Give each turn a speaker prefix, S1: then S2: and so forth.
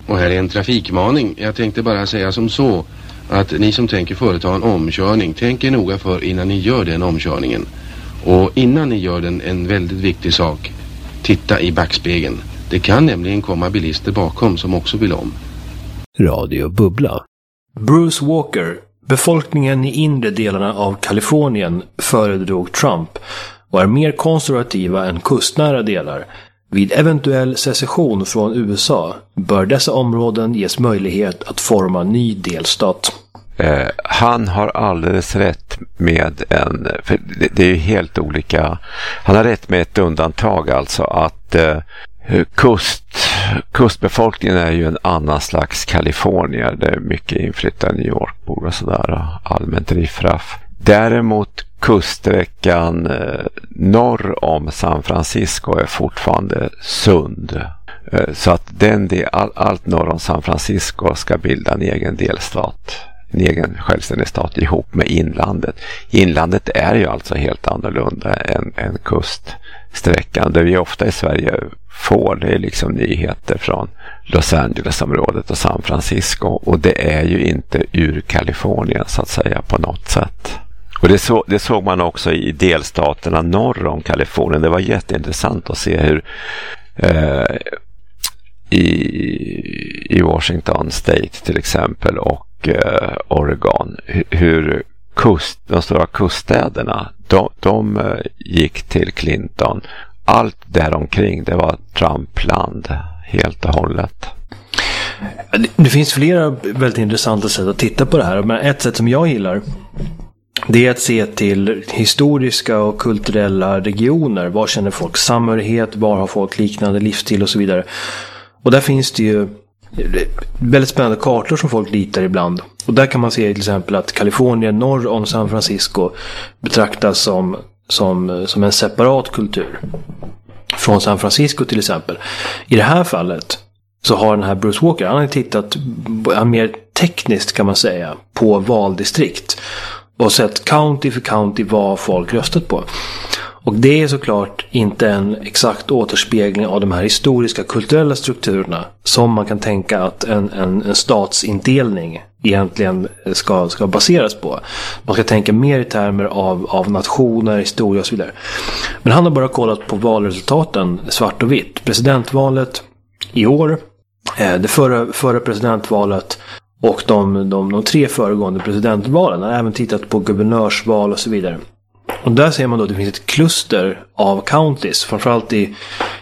S1: Och här är en trafikmaning. Jag tänkte bara säga som så att ni som tänker företa en omkörning, tänk er noga för innan ni gör den omkörningen. Och innan ni gör den, en väldigt viktig sak, titta i backspegeln. Det kan nämligen komma bilister bakom som också vill om.
S2: Radio Bubbla. Bruce Walker, befolkningen i inre delarna av Kalifornien föredrog Trump och är mer konservativa än kustnära delar. Vid eventuell secession från USA bör dessa områden ges möjlighet att forma ny delstat.
S3: Han har alldeles rätt med för det är ju helt olika. Han har rätt med ett undantag, alltså att kustbefolkningen är ju en annan slags Kalifornier. Det är mycket inflyttade New York-bor och sådär, allmänt riffraff. Däremot kuststräckan norr om San Francisco är fortfarande sund. Så att allt norr om San Francisco ska bilda en egen delstat, en egen självständig stat ihop med inlandet. Inlandet är ju alltså helt annorlunda än kuststräckan. Det vi ofta i Sverige får, det är liksom nyheter från Los Angeles-området och San Francisco, och det är ju inte ur Kalifornien så att säga på något sätt. Och det såg man också i delstaterna norr om Kalifornien. Det var jätteintressant att se hur i Washington State till exempel och Oregon, hur de stora kuststäderna de gick till Clinton. Allt där omkring, det var Trumpland helt och hållet.
S2: Det finns flera väldigt intressanta sätt att titta på det här, men ett sätt som jag gillar, det är att se till historiska och kulturella regioner. Var känner folk samhörighet? Var har folk liknande livsstil och så vidare? Och där finns det ju väldigt spännande kartor som folk litar ibland. Och där kan man se till exempel att Kalifornien norr om San Francisco betraktas som en separat kultur från San Francisco till exempel. I det här fallet så har den här Bruce Walker, han har tittat mer tekniskt kan man säga på valdistrikt och sett county för county vad folk röstat på. Och det är såklart inte en exakt återspegling av de här historiska kulturella strukturerna som man kan tänka att en statsindelning egentligen ska baseras på. Man ska tänka mer i termer av nationer, historia och så vidare. Men han har bara kollat på valresultaten svart och vitt. Presidentvalet i år, det förra presidentvalet och de 3 föregående presidentvalen. Han har även tittat på guvernörsval och så vidare. Och där ser man då att det finns ett kluster av counties, framförallt i